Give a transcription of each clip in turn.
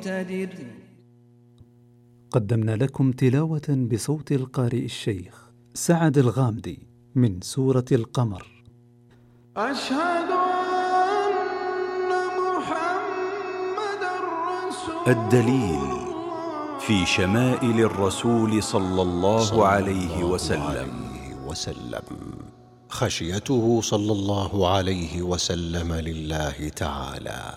قدمنا لكم تلاوة بصوت القارئ الشيخ سعد الغامدي من سورة القمر. أشهد أن محمدًا رسول الله. الدليل في شمائل الرسول صلى الله عليه وسلم. خشيته صلى الله عليه وسلم لله تعالى.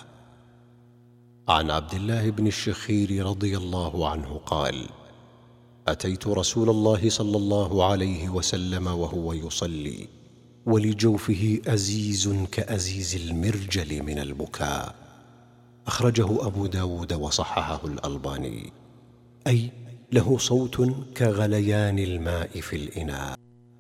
عن عبد الله بن الشخير رضي الله عنه قال: أتيت رسول الله صلى الله عليه وسلم وهو يصلي ولجوفه أزيز كأزيز المرجل من البكاء. أخرجه أبو داود وصححه الألباني، أي له صوت كغليان الماء في الإناء.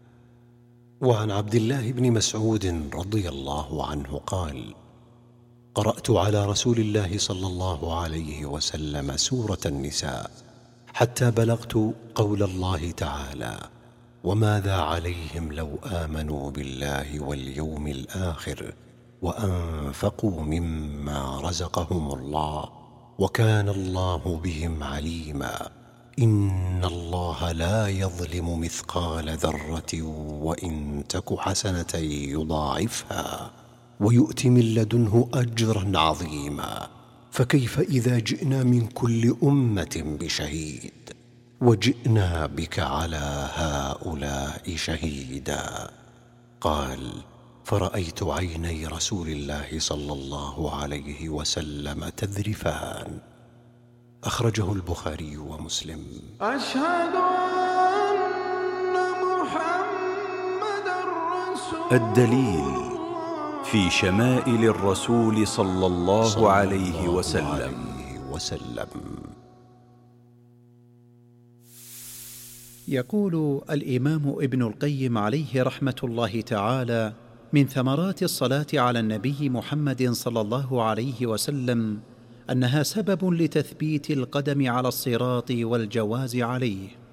وعن عبد الله بن مسعود رضي الله عنه قال: قرأت على رسول الله صلى الله عليه وسلم سورة النساء حتى بلغت قول الله تعالى: وماذا عليهم لو آمنوا بالله واليوم الآخر وأنفقوا مما رزقهم الله وكان الله بهم عليما. إن الله لا يظلم مثقال ذرة وإن تك حسنة يضاعفها ويؤت من لدنه أجرا عظيما. فكيف إذا جئنا من كل أمة بشهيد وجئنا بك على هؤلاء شهيدا؟ قال: فرأيت عيني رسول الله صلى الله عليه وسلم تذرفان. أخرجه البخاري ومسلم. أشهد أن محمدًا رسول الله. الدليل في شمائل الرسول صلى الله عليه وسلم. يقول الإمام ابن القيم عليه رحمة الله تعالى: من ثمرات الصلاة على النبي محمد صلى الله عليه وسلم أنها سبب لتثبيت القدم على الصراط والجواز عليه.